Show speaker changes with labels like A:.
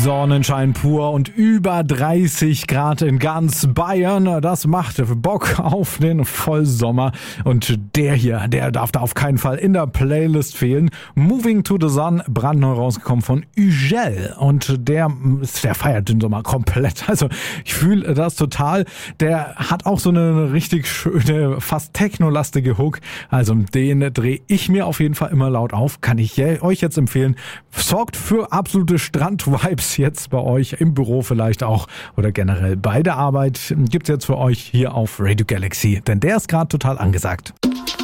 A: Sonnenschein pur und über 30 Grad in ganz Bayern. Das macht Bock auf den Vollsommer. Und der darf da auf keinen Fall in der Playlist fehlen. Moving to the Sun, brandneu rausgekommen von Ugel. Und der feiert den Sommer komplett. Also ich fühle das total. Der hat auch so eine richtig schöne, fast technolastige Hook. Also den drehe ich mir auf jeden Fall immer laut auf. Kann ich euch jetzt empfehlen. Sorgt für absolute Strand-Vibes jetzt bei euch im Büro vielleicht auch oder generell bei der Arbeit. Gibt's jetzt für euch hier auf Radio Galaxy, denn der ist gerade total angesagt.